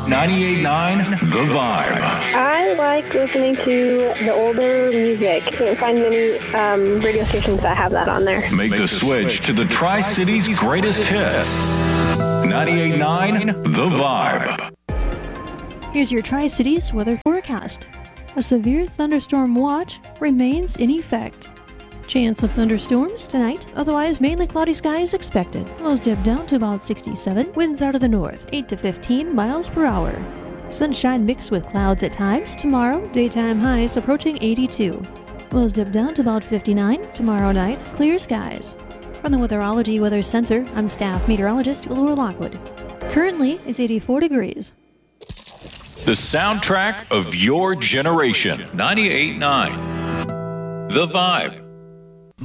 98.9 The Vibe. I like listening to the older music. Can't find many radio stations that have that on there. Make the switch to the Tri-Cities greatest hits. 98.9 The Vibe. Here's your Tri-Cities weather forecast. A severe thunderstorm watch remains in effect. Chance of thunderstorms tonight, otherwise mainly cloudy skies expected. Lows dip down to about 67, winds out of the north, 8 to 15 miles per hour. Sunshine mixed with clouds at times. Tomorrow, daytime highs approaching 82. Lows dip down to about 59. Tomorrow night, clear skies. From the Weatherology Weather Center, I'm staff meteorologist Laura Lockwood. Currently, it's 84 degrees. The soundtrack of your generation. 98.9 The Vibe.